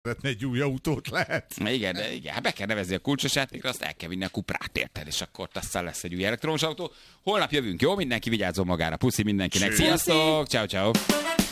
egy új autót lehet. Igen, hát be kell nevezni a kulcsos játékra, azt el kell vinni a Cuprát, érted, és akkor aztán lesz egy új elektromos autó. Holnap jövünk, jó? Mindenki vigyázzon magára. Puszi mindenkinek. Sziasztok! Ciao, ciao.